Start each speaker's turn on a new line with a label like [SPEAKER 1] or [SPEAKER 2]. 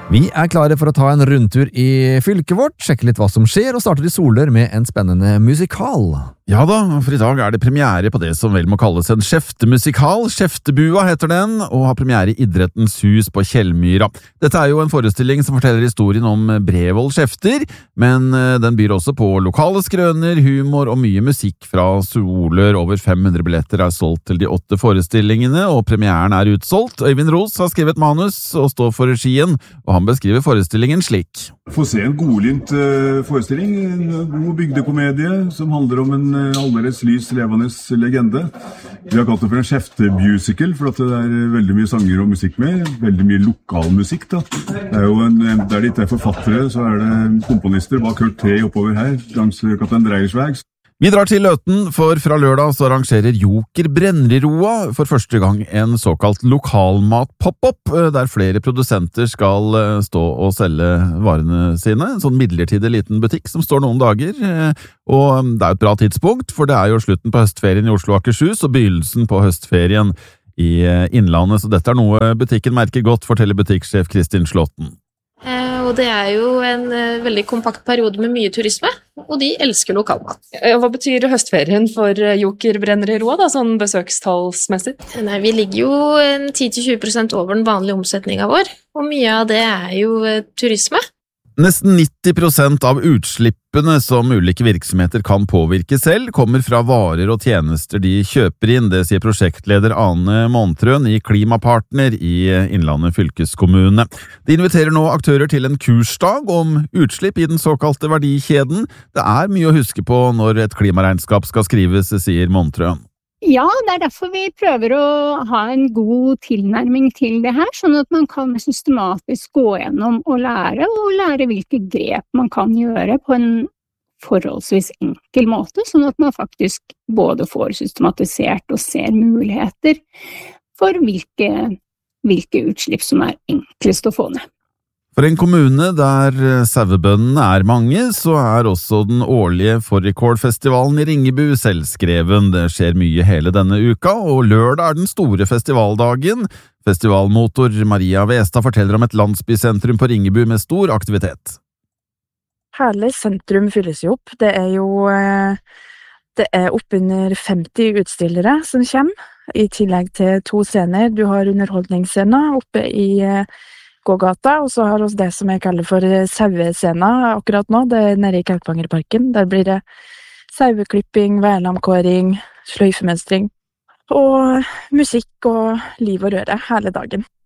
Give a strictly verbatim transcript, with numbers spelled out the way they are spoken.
[SPEAKER 1] Vi er klare for å ta en rundtur i fylket vårt, sjekke litt hva som skjer, og starter i Solør med en spennende musikal.
[SPEAKER 2] Ja da, for i dag er det premiere på det som vel må kalles en skjeftemusikal. Skjeftebua heter den, og har premiere i Idrettens hus på Kjellmyra. Dette er jo en forestilling som forteller historien om Brevold Skjefter, men den byr også på lokale skrøner, humor og mye musikk fra Solør. Over fem hundre billetter er solgt til de åtte forestillingene, og premieren er utsolgt. Øyvind Ros har skrevet manus og står for regien, og han beskriver forestillingen slik.
[SPEAKER 3] Få se en godlynt uh, forestilling, en god bygdekomedie som handler om en uh, alldeles lys, levende legende. Vi har kalt det for en skjeftemusical, for at det er veldig mye sanger og musikk med, veldig mye lokalmusikk da. Det er jo en, der det ikke er forfattere, så er det komponister bak hørt tre oppover her, langs Kaptein Dreiersveg.
[SPEAKER 2] Vi drar til Løten, for fra lørdag så arrangerer Joker Brenneriroa for første gang en såkalt lokalmat-pop-up, der flere produsenter skal stå og selge varene sine. En sånn midlertidig liten butikk som står noen dager, og det er et bra tidspunkt, for det er jo slutten på høstferien i Oslo og Akershus og begynnelsen på høstferien i Innlandet, så dette er noe butikken merker godt, forteller butikksjef Kristin Slåtten.
[SPEAKER 4] Og det er jo en uh, veldig kompakt periode med mye turisme, og de elsker lokalmat.
[SPEAKER 5] Hva betyr høstferien for Joker Brenneriroa, da, sånn besøkstallsmessig?
[SPEAKER 4] Nei, vi ligger jo ti til tjue prosent over den vanlige omsetningen vår, og mye av det er jo uh, turisme.
[SPEAKER 2] Nesten nitti prosent av utslippene som ulike virksomheter kan påvirke selv, kommer fra varer og tjenester de kjøper inn, det sier prosjektleder Ane Montrøn i Klimapartner i Innlandet fylkeskommune. De inviterer nå aktører til en kursdag om utslipp i den såkalte verdikjeden. Det er mye å huske på når et klimaregnskap skal skrives, sier Montrøn.
[SPEAKER 6] Ja, det er derfor vi prøver å ha en god tilnærming til det her, sånn at man kan systematisk gå gjennom og lære, og lære hvilke grep man kan gjøre på en forholdsvis enkel måte, sånn at man faktisk både får systematisert og ser muligheter for hvilke, hvilke utslipp som er enklest å få ned.
[SPEAKER 2] For en kommune der sauebøndene er mange, så er også den årlige Fårikålfestivalen i Ringebu selvskreven. Det skjer mye hele denne uka, og lørdag er den store festivaldagen. Festivalmotor Maria Westad forteller om et landsbysentrum på Ringebu med stor aktivitet.
[SPEAKER 7] Hele sentrum fylles jo opp. Det er jo det er oppunder femti utstillere som kommer, i tillegg til to scener. Du har underholdningsscener oppe i gågata, og så har vi det som jeg kaller for sauescena akkurat nå, det er nede i Kaupangerparken. Der blir det saueklipping, værlamkåring, sløyfemønstring, og musikk og liv og røre hele dagen.